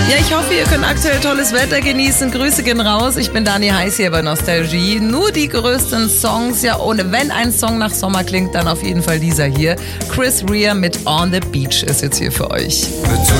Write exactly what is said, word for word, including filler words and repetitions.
Ja, ich hoffe, ihr könnt aktuell tolles Wetter genießen. Grüße gehen raus. Ich bin Dani Heiß hier bei Nostalgie. Nur die größten Songs. Ja, und wenn ein Song nach Sommer klingt, dann auf jeden Fall dieser hier. Chris Rea mit On the Beach ist jetzt hier für euch.